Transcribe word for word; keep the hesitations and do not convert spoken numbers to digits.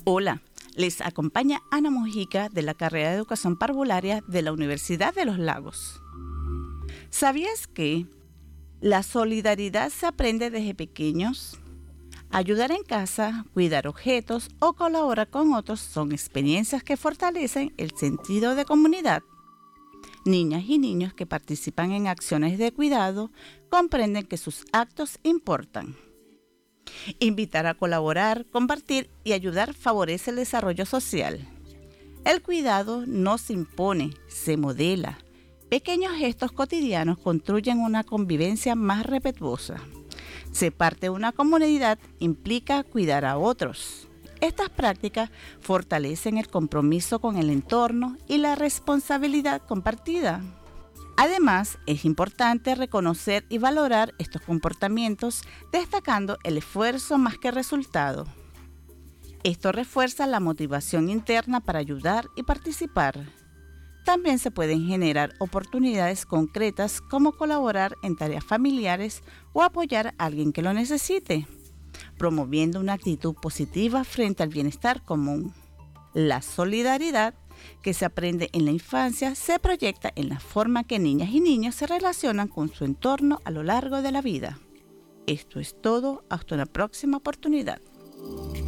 Hola, les acompaña Ana Mojica de la carrera de Educación Parvularia de la Universidad de los Lagos. ¿Sabías que la solidaridad se aprende desde pequeños? Ayudar en casa, cuidar objetos o colaborar con otros son experiencias que fortalecen el sentido de comunidad. Niñas y niños que participan en acciones de cuidado comprenden que sus actos importan. Invitar a colaborar, compartir y ayudar favorece el desarrollo social. El cuidado no se impone, se modela. Pequeños gestos cotidianos construyen una convivencia más respetuosa. Ser parte de una comunidad implica cuidar a otros. Estas prácticas fortalecen el compromiso con el entorno y la responsabilidad compartida. Además, es importante reconocer y valorar estos comportamientos, destacando el esfuerzo más que el resultado. Esto refuerza la motivación interna para ayudar y participar. También se pueden generar oportunidades concretas como colaborar en tareas familiares o apoyar a alguien que lo necesite, promoviendo una actitud positiva frente al bienestar común. La solidaridad que se aprende en la infancia se proyecta en la forma que niñas y niños se relacionan con su entorno a lo largo de la vida. Esto es todo, hasta una próxima oportunidad.